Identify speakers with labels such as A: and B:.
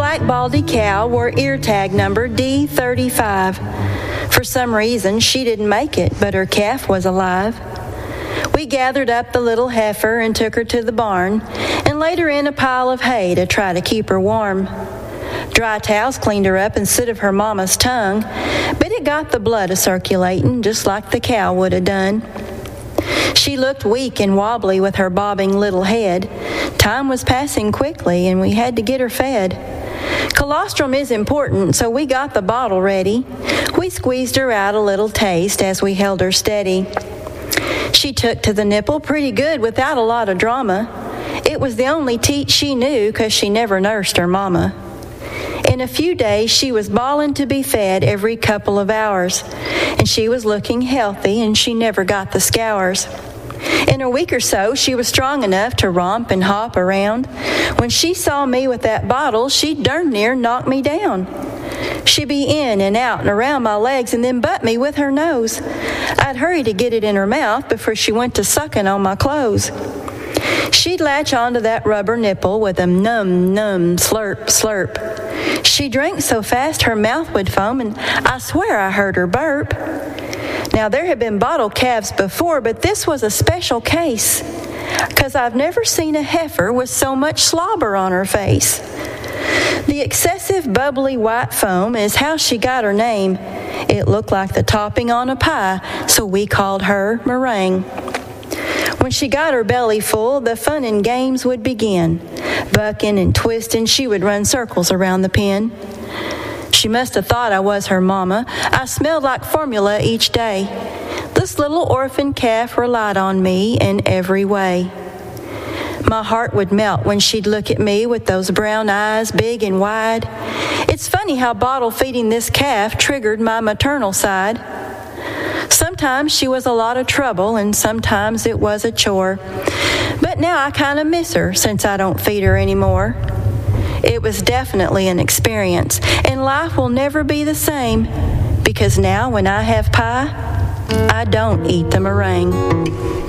A: white baldy cow wore ear tag number D35. For some reason, she didn't make it, but her calf was alive. We gathered up the little heifer and took her to the barn and laid her in a pile of hay to try to keep her warm. Dry towels cleaned her up instead of her mama's tongue, but it got the blood a-circulating just like the cow would have done. She looked weak and wobbly with her bobbing little head. Time was passing quickly and we had to get her fed. Colostrum is important, so we got the bottle ready. We squeezed her out a little taste as we held her steady. She took to the nipple pretty good without a lot of drama. It was the only teat she knew 'cause she never nursed her mama. In a few days, she was bawling to be fed every couple of hours, and she was looking healthy and she never got the scours. In a week or so, she was strong enough to romp and hop around. When she saw me with that bottle, she darn near knocked me down. She'd be in and out and around my legs and then butt me with her nose. I'd hurry to get it in her mouth before she went to sucking on my clothes. She'd latch onto that rubber nipple with a num, num, slurp, slurp. She drank so fast her mouth would foam, and I swear I heard her burp. Now, there had been bottle calves before, but this was a special case, 'cause I've never seen a heifer with so much slobber on her face. The excessive bubbly white foam is how she got her name. It looked like the topping on a pie, so we called her meringue. When she got her belly full, the fun and games would begin. Bucking and twisting, she would run circles around the pen. She must have thought I was her mama. I smelled like formula each day. This little orphan calf relied on me in every way. My heart would melt when she'd look at me with those brown eyes, big and wide. It's funny how bottle feeding this calf triggered my maternal side. Sometimes she was a lot of trouble and sometimes it was a chore. But now I kind of miss her since I don't feed her anymore. It was definitely an experience, and life will never be the same, because now when I have pie, I don't eat the meringue.